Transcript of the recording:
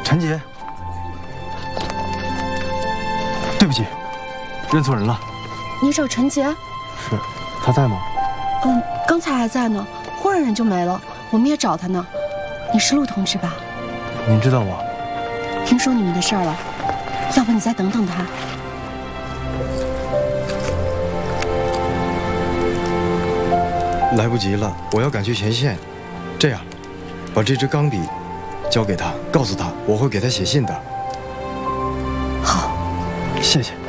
陈杰，对不起，认错人了。 你找陈杰？ 是，他在吗？ 刚才还在呢，忽然人就没了。我们也找他呢。你是陆同志吧？ 您知道吗？ 听说你们的事儿了，要不你再等等他。 来不及了，我要赶去前线。这样，把这支钢笔交给他，告诉他我会给他写信的。 好， 谢谢。